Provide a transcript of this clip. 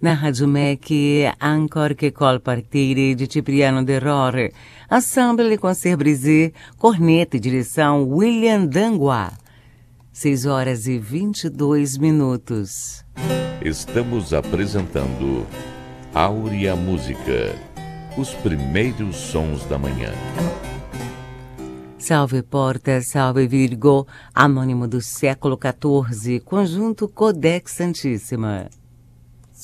Na Rádio MEC, Encore que col partire de Cipriano de Rore, Ensemble Concert Brisé, corneta e direção William Dangois. 6h22. Estamos apresentando Áurea Música, os primeiros sons da manhã. Salve Porta, salve Virgo, anônimo do século XIV, conjunto Codex Santíssima.